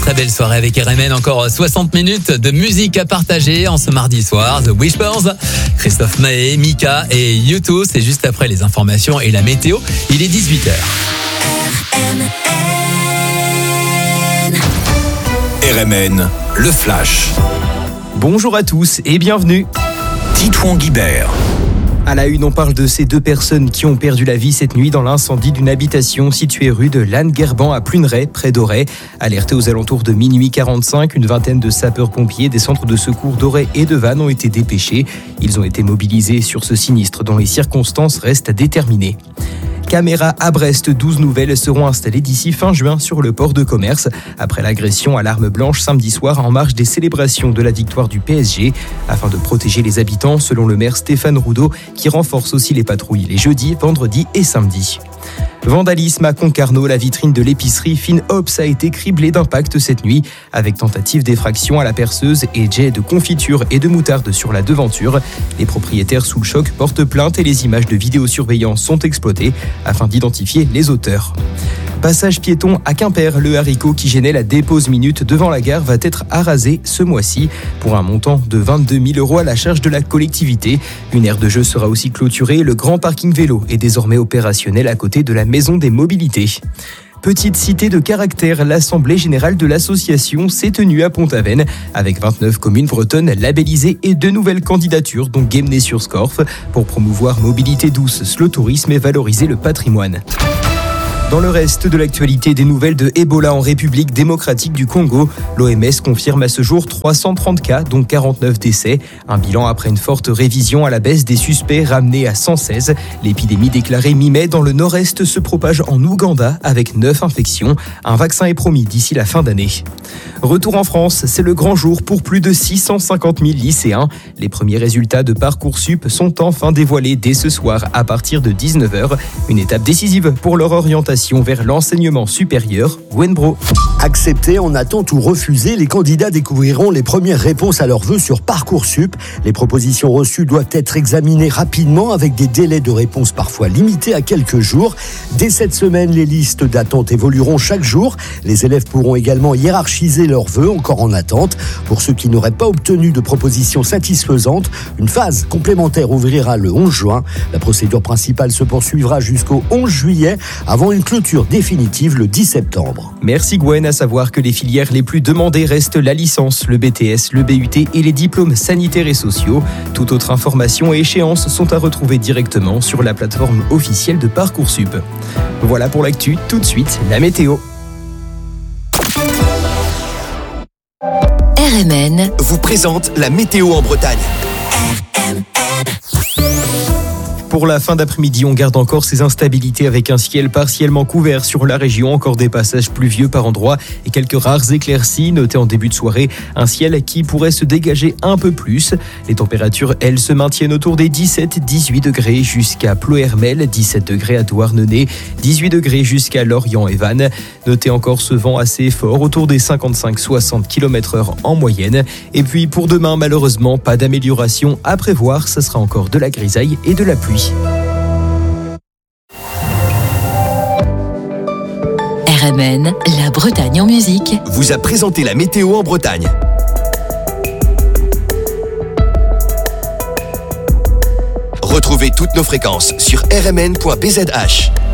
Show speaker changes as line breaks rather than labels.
très belle soirée avec RMN. Encore 60 minutes de musique à partager en ce mardi soir. The Whispers, Christophe Maé, Mika et U2. C'est juste après les informations et la météo. Il est 18h.
RMN, le Flash.
Bonjour à tous et bienvenue.
Titouan Guibert.
À la une, on parle de ces deux personnes qui ont perdu la vie cette nuit dans l'incendie d'une habitation située rue de Lannes-Guerban à Pluneret, près d'Auray. Alertés aux alentours de minuit 45, une vingtaine de sapeurs-pompiers des centres de secours d'Auray et de Vannes ont été dépêchés. Ils ont été mobilisés sur ce sinistre dont les circonstances restent à déterminer. Caméras à Brest, 12 nouvelles seront installées d'ici fin juin sur le port de commerce. Après l'agression à l'arme blanche samedi soir en marge des célébrations de la victoire du PSG. Afin de protéger les habitants, selon le maire Stéphane Roudot, qui renforce aussi les patrouilles les jeudis, vendredis et samedis. Vandalisme à Concarneau, la vitrine de l'épicerie FinOps a été criblée d'impacts cette nuit, avec tentative d'effraction à la perceuse et jet de confiture et de moutarde sur la devanture. Les propriétaires sous le choc portent plainte et les images de vidéosurveillance sont exploitées afin d'identifier les auteurs. Passage piéton à Quimper, le haricot qui gênait la dépose minute devant la gare va être arasé ce mois-ci pour un montant de 22 000 € à la charge de la collectivité. Une aire de jeu sera aussi clôturée. Le grand parking vélo est désormais opérationnel à côté de la maison des mobilités. Petite cité de caractère, l'Assemblée générale de l'association s'est tenue à Pont-Aven avec 29 communes bretonnes labellisées et 2 nouvelles candidatures, dont Guémené-sur-Scorff, pour promouvoir mobilité douce, slow tourisme et valoriser le patrimoine. Dans le reste de l'actualité, des nouvelles de Ebola en République démocratique du Congo. L'OMS confirme à ce jour 330 cas, dont 49 décès. Un bilan après une forte révision à la baisse des suspects ramenés à 116. L'épidémie déclarée mi-mai dans le nord-est se propage en Ouganda avec 9 infections. Un vaccin est promis d'ici la fin d'année. Retour en France, c'est le grand jour pour plus de 650 000 lycéens. Les premiers résultats de Parcoursup sont enfin dévoilés dès ce soir à partir de 19h. Une étape décisive pour leur orientation vers l'enseignement supérieur. Gwen Bro.
Accepter en attente ou refuser, les candidats découvriront les premières réponses à leurs vœux sur Parcoursup. Les propositions reçues doivent être examinées rapidement avec des délais de réponse parfois limités à quelques jours. Dès cette semaine, les listes d'attente évolueront chaque jour. Les élèves pourront également hiérarchiser leurs vœux encore en attente. Pour ceux qui n'auraient pas obtenu de propositions satisfaisantes, une phase complémentaire ouvrira le 11 juin. La procédure principale se poursuivra jusqu'au 11 juillet avant une clôture définitive le 10 septembre.
Merci Gwen, à savoir que les filières les plus demandées restent la licence, le BTS, le BUT et les diplômes sanitaires et sociaux. Toute autre information et échéances sont à retrouver directement sur la plateforme officielle de Parcoursup. Voilà pour l'actu, tout de suite la météo.
RMN vous présente la météo en Bretagne.
Pour la fin d'après-midi, on garde encore ces instabilités avec un ciel partiellement couvert sur la région, encore des passages pluvieux par endroits et quelques rares éclaircies notées en début de soirée. Un ciel qui pourrait se dégager un peu plus. Les températures, elles, se maintiennent autour des 17-18 degrés jusqu'à Ploërmel, 17 degrés à Douarnenez, 18 degrés jusqu'à Lorient et Vannes. Notez encore ce vent assez fort, autour des 55-60 km/h en moyenne. Et puis pour demain, malheureusement, pas d'amélioration à prévoir. Ce sera encore de la grisaille et de la pluie.
RMN, la Bretagne en musique,
vous a présenté la météo en Bretagne. Retrouvez toutes nos fréquences sur rmn.bzh.